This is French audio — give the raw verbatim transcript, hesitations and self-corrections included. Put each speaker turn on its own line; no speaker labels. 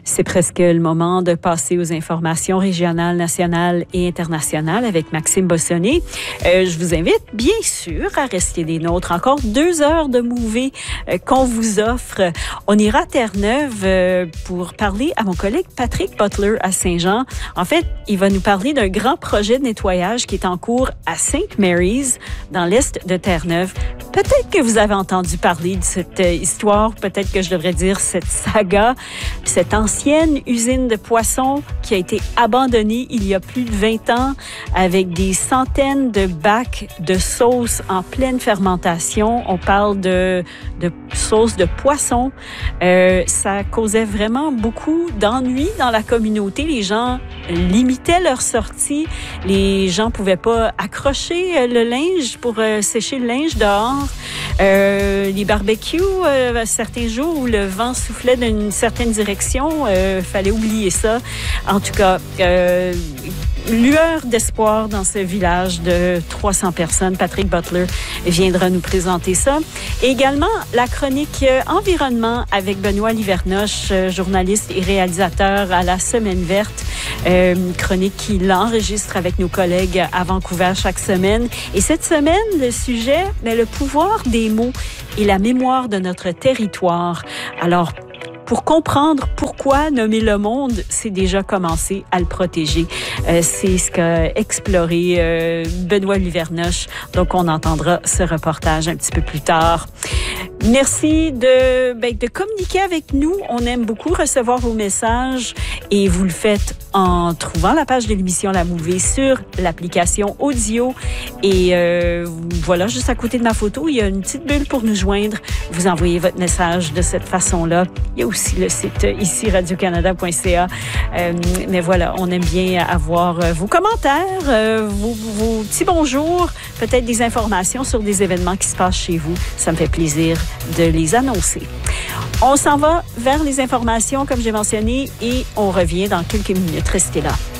C'est presque le moment de passer aux informations régionales, nationales et internationales avec Maxime Bossonné. Euh, je vous invite bien sûr à rester des nôtres. Encore deux heures de mouvée euh, qu'on vous offre. On ira à Terre-Neuve euh, pour parler à mon collègue Patrick Butler à Saint-Jean. En fait, il va nous parler d'un grand projet de nettoyage qui est en cours à Saint Mary's, dans l'est de Terre-Neuve. Peut-être que vous avez entendu parler de cette euh, histoire, peut-être que je devrais dire cette saga, cette ancienne usine de poissons qui a été abandonnée il y a plus de vingt ans avec des centaines de bacs de sauce en pleine fermentation. On parle de, de sauce de poisson. Euh, ça causait vraiment beaucoup d'ennuis dans la communauté. Les gens limitaient leurs sorties. Les gens pouvaient pas accrocher le linge pour euh, sécher le linge dehors. Euh, les barbecues, euh, certains jours où le vent soufflait d'une certaine direction, euh, fallait oublier ça. En tout cas, euh, lueur d'espoir dans ce village de trois cents personnes. Patrick Butler viendra nous présenter ça. Et également, la chronique environnement avec Benoît Livernoche, journaliste et réalisateur à la Semaine verte. Euh, chronique qu'il enregistre avec nos collègues à Vancouver chaque semaine. Et cette semaine, le sujet, ben, le pouvoir des mots et la mémoire de notre territoire. Alors, pour comprendre pourquoi nommer le monde, c'est déjà commencer à le protéger. Euh, c'est ce qu'a exploré euh, Benoît Livernoche. Donc, on entendra ce reportage un petit peu plus tard. Merci de, ben, de communiquer avec nous. On aime beaucoup recevoir vos messages et vous le faites en trouvant la page de l'émission La Mouvée sur l'application audio. Et euh, voilà, juste à côté de ma photo, il y a une petite bulle pour nous joindre. Vous envoyez votre message de cette façon-là. Il y a aussi le site ici, radio canada point c a. Euh, mais voilà, on aime bien avoir vos commentaires, euh, vos, vos petits bonjours, peut-être des informations sur des événements qui se passent chez vous. Ça me fait plaisir de les annoncer. On s'en va vers les informations, comme j'ai mentionné, et on revient dans quelques minutes. Restez là.